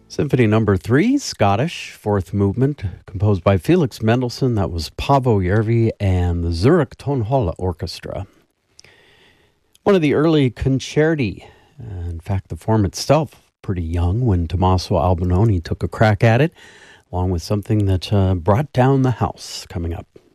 Symphony number 3, Scottish, fourth movement, composed by Felix Mendelssohn. That was Paavo Järvi and the Zurich Tonhalle Orchestra. One of the early concerti. In fact, the form itself, pretty young when Tommaso Albinoni took a crack at it, along with something that brought down the house coming up.